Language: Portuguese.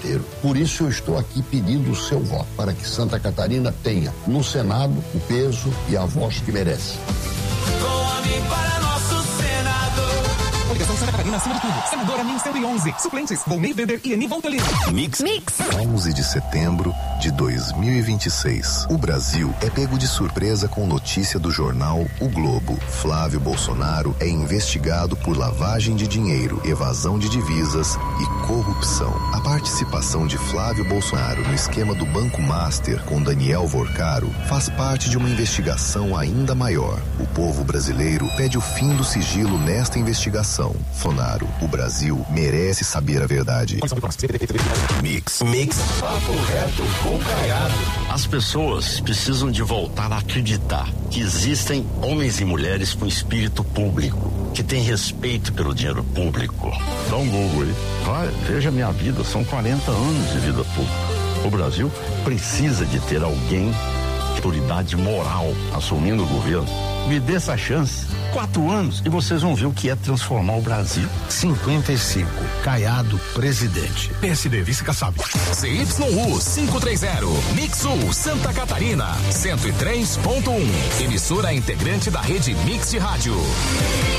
inteiro. Por isso eu estou aqui pedindo o seu voto, para que Santa Catarina tenha no Senado o peso e a voz que merece. Para nosso Senado. Coligação Santa Catarina acima de tudo. Senadora NIM 111. Suplentes: Volney Weber e Eni Voltolino. Mix. 11 de setembro de 2026. O Brasil é pego de surpresa com notícia do jornal O Globo. Flávio Bolsonaro é investigado por lavagem de dinheiro, evasão de divisas e corrupção. A participação de Flávio Bolsonaro no esquema do Banco Master com Daniel Vorcaro faz parte de uma investigação ainda maior. O povo brasileiro pede o fim do sigilo nesta investigação. Fonaro, o Brasil merece saber a verdade. Mix. Papo reto com Caiado. As pessoas precisam de voltar a acreditar que existem homens e mulheres com espírito público, que têm respeito pelo dinheiro público. Dá um Google aí. Vai, veja minha vida, são 40 anos de vida pública. O Brasil precisa de ter alguém de autoridade moral assumindo o governo. Me dê essa chance. 4 anos e vocês vão ver o que é transformar o Brasil. 55. Caiado, presidente. PSD, vice Kassab. CYU 530. Mixu Santa Catarina 103.1. Emissora integrante da rede Mix de Rádio.